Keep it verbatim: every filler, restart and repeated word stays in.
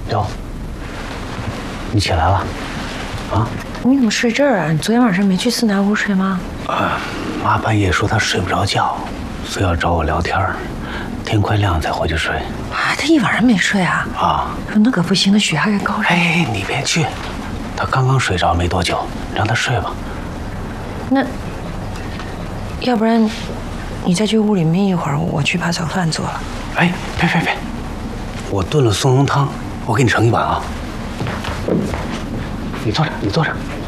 哟，你起来了？啊？ 你怎么睡这儿啊？你昨天晚上没去思南屋睡吗？ 啊，妈半夜说她睡不着觉，非要找我聊天儿，天快亮才回去睡。 啊，他一晚上没睡啊？ 啊， 那可不行，那血压也高了。 哎，你别去，他刚刚睡着没多久，让他睡吧。 那，要不然，你再去屋里眯一会儿，我去把早饭做了。 哎，别别别，我炖了松茸汤，我给你盛一碗啊。你坐着，你坐着。